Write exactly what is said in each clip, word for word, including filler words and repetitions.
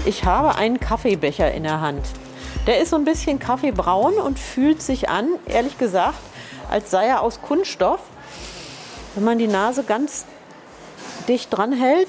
Ich habe einen Kaffeebecher in der Hand. Der ist so ein bisschen kaffeebraun und fühlt sich an, ehrlich gesagt, als sei er aus Kunststoff. Wenn man die Nase ganz dicht dran hält,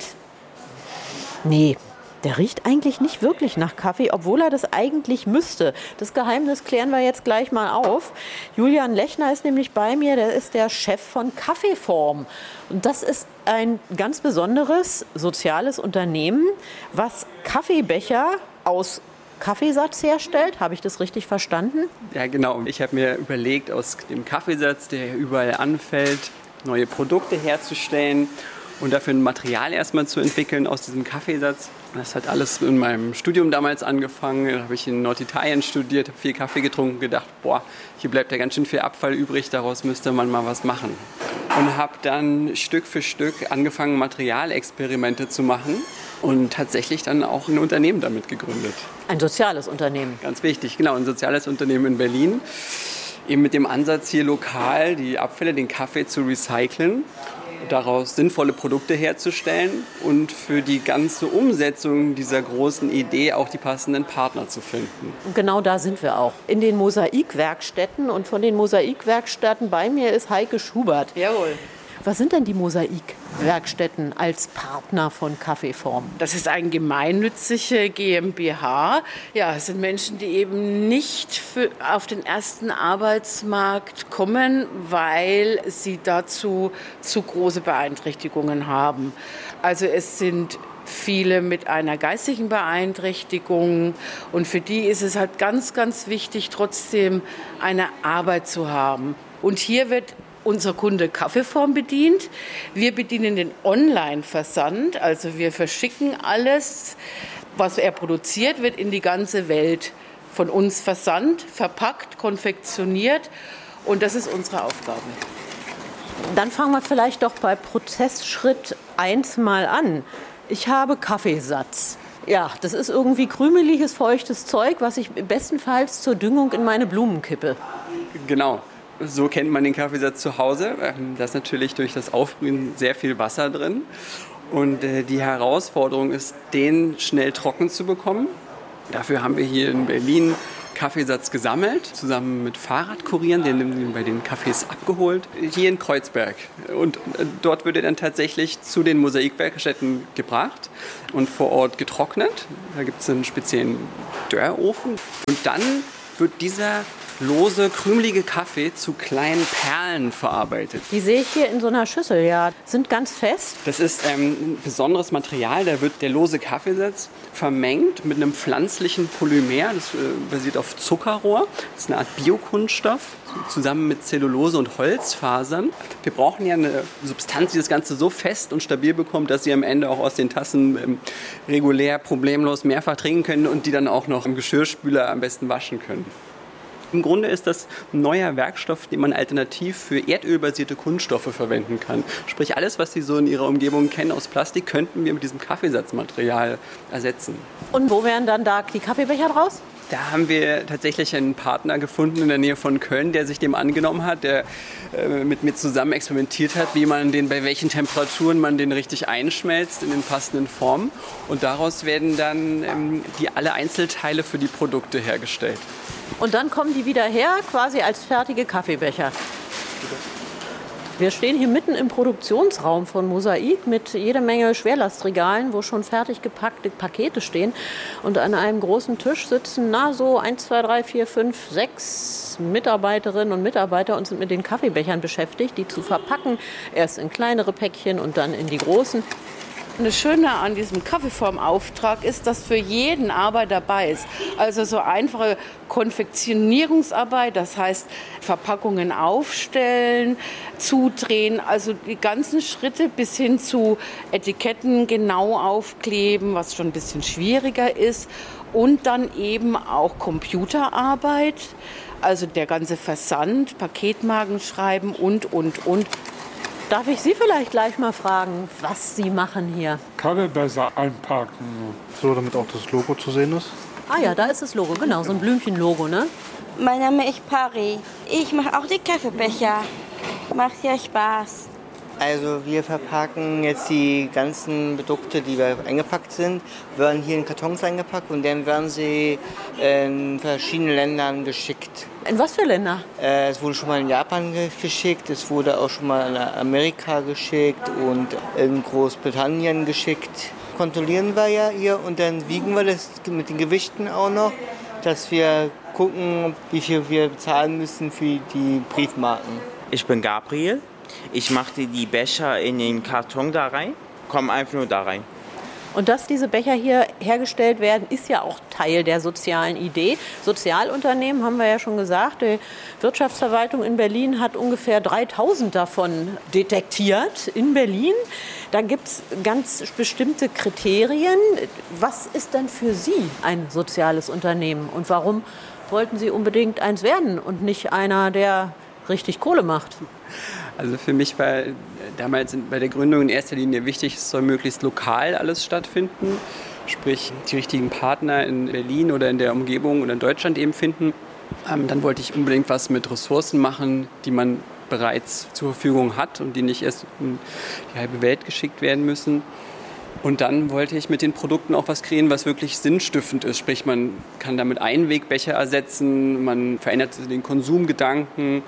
nee, der riecht eigentlich nicht wirklich nach Kaffee, obwohl er das eigentlich müsste. Das Geheimnis klären wir jetzt gleich mal auf. Julian Lechner ist nämlich bei mir, der ist der Chef von Kaffeeform. Und das ist ein ganz besonderes soziales Unternehmen, was Kaffeebecher aus Kaffeesatz herstellt. Habe ich das richtig verstanden? Ja, genau. Ich habe mir überlegt, aus dem Kaffeesatz, der überall anfällt, neue Produkte herzustellen und dafür ein Material erstmal zu entwickeln aus diesem Kaffeesatz. Das hat alles in meinem Studium damals angefangen. Da habe ich in Norditalien studiert, habe viel Kaffee getrunken, gedacht, boah, hier bleibt ja ganz schön viel Abfall übrig, daraus müsste man mal was machen. Und habe dann Stück für Stück angefangen, Materialexperimente zu machen und tatsächlich dann auch ein Unternehmen damit gegründet. Ein soziales Unternehmen. Ganz wichtig, genau, ein soziales Unternehmen in Berlin. Eben mit dem Ansatz, hier lokal die Abfälle, den Kaffee zu recyceln, daraus sinnvolle Produkte herzustellen und für die ganze Umsetzung dieser großen Idee auch die passenden Partner zu finden. Und genau da sind wir auch, in den Mosaikwerkstätten. Und von den Mosaikwerkstätten bei mir ist Heike Schubert. Jawohl. Was sind denn die Mosaikwerkstätten als Partner von Kaffeeform? Das ist eine gemeinnützige GmbH. Ja, es sind Menschen, die eben nicht für, auf den ersten Arbeitsmarkt kommen, weil sie dazu zu große Beeinträchtigungen haben. Also es sind viele mit einer geistigen Beeinträchtigung und für die ist es halt ganz, ganz wichtig, trotzdem eine Arbeit zu haben. Und hier wird unser Kunde Kaffeeform bedient. Wir bedienen den Online-Versand, also wir verschicken alles, was er produziert, wird in die ganze Welt von uns versandt, verpackt, konfektioniert und das ist unsere Aufgabe. Dann fangen wir vielleicht doch bei Prozessschritt eins mal an. Ich habe Kaffeesatz. Ja, das ist irgendwie krümeliges, feuchtes Zeug, was ich bestenfalls zur Düngung in meine Blumen kippe. Genau. So kennt man den Kaffeesatz zu Hause. Da ist natürlich durch das Aufbrühen sehr viel Wasser drin. Und die Herausforderung ist, den schnell trocken zu bekommen. Dafür haben wir hier in Berlin Kaffeesatz gesammelt, zusammen mit Fahrradkurieren, den haben wir bei den Cafés abgeholt, hier in Kreuzberg. Und dort wird er dann tatsächlich zu den Mosaikwerkstätten gebracht und vor Ort getrocknet. Da gibt es einen speziellen Dörrofen. Und dann wird dieser lose, krümelige Kaffee zu kleinen Perlen verarbeitet. Die sehe ich hier in so einer Schüssel, ja. Sind ganz fest. Das ist ähm, ein besonderes Material. Da wird der lose Kaffeesatz vermengt mit einem pflanzlichen Polymer. Das äh, basiert auf Zuckerrohr. Das ist eine Art Biokunststoff, zusammen mit Zellulose und Holzfasern. Wir brauchen ja eine Substanz, die das Ganze so fest und stabil bekommt, dass Sie am Ende auch aus den Tassen ähm, regulär, problemlos mehrfach trinken können und die dann auch noch im Geschirrspüler am besten waschen können. Im Grunde ist das ein neuer Werkstoff, den man alternativ für erdölbasierte Kunststoffe verwenden kann. Sprich, alles, was Sie so in Ihrer Umgebung kennen aus Plastik, könnten wir mit diesem Kaffeesatzmaterial ersetzen. Und wo wären dann da die Kaffeebecher draus? Da haben wir tatsächlich einen Partner gefunden in der Nähe von Köln, der sich dem angenommen hat, der äh, mit mir zusammen experimentiert hat, wie man den, bei welchen Temperaturen man den richtig einschmelzt in den passenden Formen. Und daraus werden dann ähm, die alle Einzelteile für die Produkte hergestellt. Und dann kommen die wieder her, quasi als fertige Kaffeebecher. Wir stehen hier mitten im Produktionsraum von Mosaik mit jede Menge Schwerlastregalen, wo schon fertig gepackte Pakete stehen. Und an einem großen Tisch sitzen na so eins, zwei, drei, vier, fünf, sechs Mitarbeiterinnen und Mitarbeiter und sind mit den Kaffeebechern beschäftigt, die zu verpacken. Erst in kleinere Päckchen und dann in die großen. Das Schöne an diesem Kaffeeformauftrag ist, dass für jeden Arbeit dabei ist. Also so einfache Konfektionierungsarbeit, das heißt Verpackungen aufstellen, zudrehen, also die ganzen Schritte bis hin zu Etiketten genau aufkleben, was schon ein bisschen schwieriger ist. Und dann eben auch Computerarbeit, also der ganze Versand, Paketmarken schreiben und, und, und. Darf ich Sie vielleicht gleich mal fragen, was Sie machen hier? Kaffeebecher einpacken. So, damit auch das Logo zu sehen ist? Ah ja, da ist das Logo, genau, so ein Blümchen-Logo, ne? Mein Name ist Pari. Ich mache auch die Kaffeebecher. Macht ja Spaß. Also wir verpacken jetzt die ganzen Produkte, die wir eingepackt sind, werden hier in Kartons eingepackt und dann werden sie in verschiedene Ländern geschickt. In was für Länder? Äh, es wurde schon mal in Japan ge- geschickt, es wurde auch schon mal in Amerika geschickt und in Großbritannien geschickt. Kontrollieren wir ja hier und dann wiegen wir das mit den Gewichten auch noch, dass wir gucken, wie viel wir bezahlen müssen für die Briefmarken. Ich bin Gabriel. Ich machte die Becher in den Karton da rein, kommen einfach nur da rein. Und dass diese Becher hier hergestellt werden, ist ja auch Teil der sozialen Idee. Sozialunternehmen, haben wir ja schon gesagt, die Wirtschaftsverwaltung in Berlin hat ungefähr dreitausend davon detektiert in Berlin. Da gibt es ganz bestimmte Kriterien. Was ist denn für Sie ein soziales Unternehmen und warum wollten Sie unbedingt eins werden und nicht einer, der richtig Kohle macht? Also für mich war damals bei der Gründung in erster Linie wichtig, es soll möglichst lokal alles stattfinden. Sprich, die richtigen Partner in Berlin oder in der Umgebung oder in Deutschland eben finden. Ähm, dann wollte ich unbedingt was mit Ressourcen machen, die man bereits zur Verfügung hat und die nicht erst in die halbe Welt geschickt werden müssen. Und dann wollte ich mit den Produkten auch was kreieren, was wirklich sinnstiftend ist. Sprich, man kann damit Einwegbecher ersetzen, man verändert den Konsumgedanken.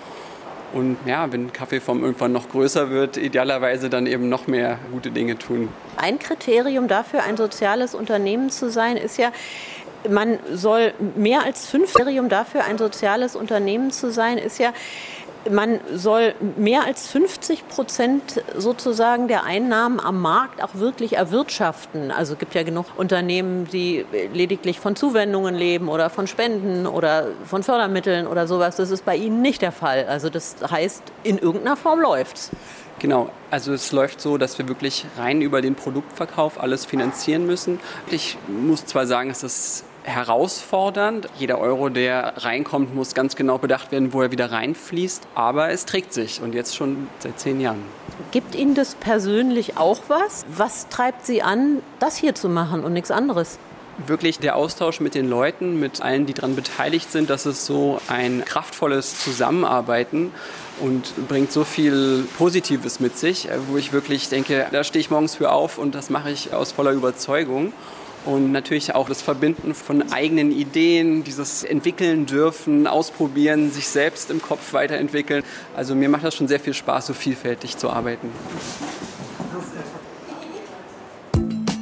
Und ja, wenn Kaffeeform irgendwann noch größer wird, idealerweise dann eben noch mehr gute Dinge tun. Ein Kriterium dafür, ein soziales Unternehmen zu sein, ist ja, man soll mehr als fünf Kriterium dafür, ein soziales Unternehmen zu sein, ist ja, man soll mehr als fünfzig Prozent sozusagen der Einnahmen am Markt auch wirklich erwirtschaften. Also es gibt ja genug Unternehmen, die lediglich von Zuwendungen leben oder von Spenden oder von Fördermitteln oder sowas. Das ist bei Ihnen nicht der Fall. Also das heißt, in irgendeiner Form läuft's. Genau, also es läuft so, dass wir wirklich rein über den Produktverkauf alles finanzieren müssen. Ich muss zwar sagen, es ist herausfordernd. Jeder Euro, der reinkommt, muss ganz genau bedacht werden, wo er wieder reinfließt. Aber es trägt sich und jetzt schon seit zehn Jahren. Gibt Ihnen das persönlich auch was? Was treibt Sie an, das hier zu machen und nichts anderes? Wirklich der Austausch mit den Leuten, mit allen, die daran beteiligt sind, das ist so ein kraftvolles Zusammenarbeiten und bringt so viel Positives mit sich, wo ich wirklich denke, da stehe ich morgens für auf und das mache ich aus voller Überzeugung. Und natürlich auch das Verbinden von eigenen Ideen, dieses Entwickeln dürfen, ausprobieren, sich selbst im Kopf weiterentwickeln. Also mir macht das schon sehr viel Spaß, so vielfältig zu arbeiten.